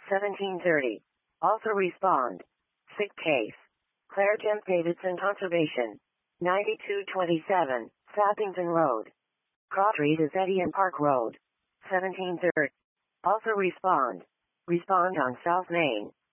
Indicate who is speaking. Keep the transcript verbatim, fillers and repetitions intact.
Speaker 1: seventeen thirty. Also respond. Sick case. Claire Kemp Davidson Conservation. ninety-two twenty-seven, Sappington Road. Crosstreet is Edian Park Road. seventeen thirty. Also respond. Respond on South Main.